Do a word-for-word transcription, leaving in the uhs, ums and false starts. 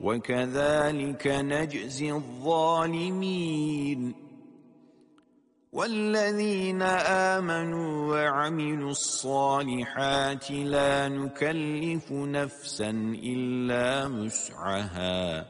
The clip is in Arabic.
وكذلك نجزي الظالمين والذين آمنوا وعملوا الصالحات لا نكلف نفسا إلا وسعها